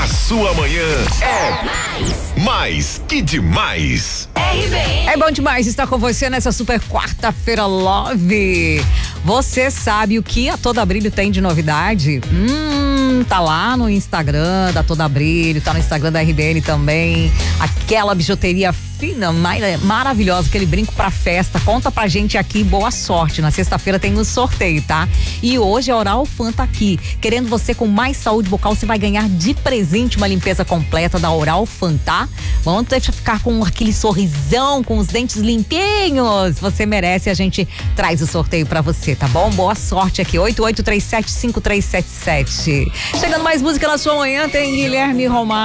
A sua manhã é mais que demais. É bom demais estar com você nessa super quarta-feira love. Você sabe o que a Toda Brilho tem de novidade? Tá lá no Instagram da Toda Brilho, tá no Instagram da RBN também. Aquela bijuteria fina, maravilhosa, aquele brinco pra festa. Conta pra gente aqui, boa sorte. Na sexta-feira tem um sorteio, tá? E hoje a Oral Fan tá aqui. Querendo você com mais saúde bucal, você vai ganhar de presente uma limpeza completa da Oral Fan, tá? Vamos deixar ficar com aquele sorrisão, com os dentes limpinhos. Você merece, a gente traz o sorteio pra você, tá bom? Boa sorte aqui, 8837-5377. Chegando mais música na sua manhã, tem Guilherme Romar.